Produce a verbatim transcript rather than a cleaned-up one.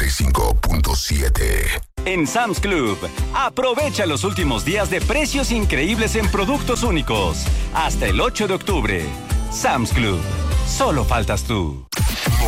y cinco punto siete. En Sam's Club, aprovecha los últimos días de precios increíbles en productos únicos. Hasta el ocho de octubre. Sam's Club. Solo faltas tú.